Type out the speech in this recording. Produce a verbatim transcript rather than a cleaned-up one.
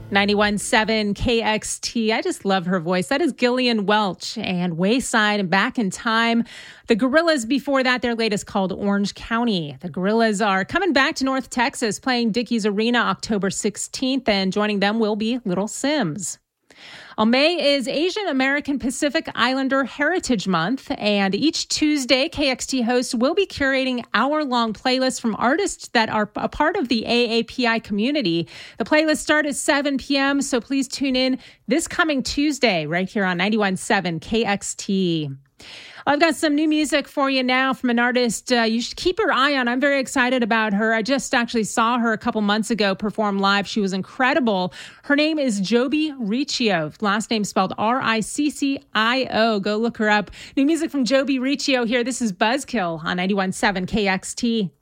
ninety-one point seven K X T. I just love her voice. That is Gillian Welch and Wayside and Back in Time. The Gorillaz before that, their latest called Orange County. The Gorillaz are coming back to North Texas, playing Dickies Arena October sixteenth, and joining them will be Little Sims. Well, May is Asian American Pacific Islander Heritage Month, and each Tuesday, K X T hosts will be curating hour-long playlists from artists that are a part of the A A P I community. The playlists start at seven p.m., so please tune in this coming Tuesday right here on ninety-one point seven K X T. I've got some new music for you now from an artist uh, you should keep your eye on. I'm very excited about her. I just actually saw her a couple months ago perform live. She was incredible. Her name is Joby Riccio. Last name spelled R I C C I O. Go look her up. New music from Joby Riccio here. This is Buzzkill on ninety-one point seven K X T.